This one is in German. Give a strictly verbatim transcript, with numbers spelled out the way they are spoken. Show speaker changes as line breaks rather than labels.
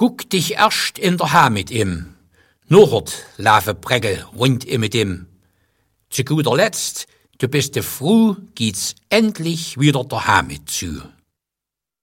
Guck dich erst in der Ha mit ihm, nochert laufe Pregel rund mit ihm. Zu guter Letzt, du bist de froh, geht's endlich wieder der Ha mit zu.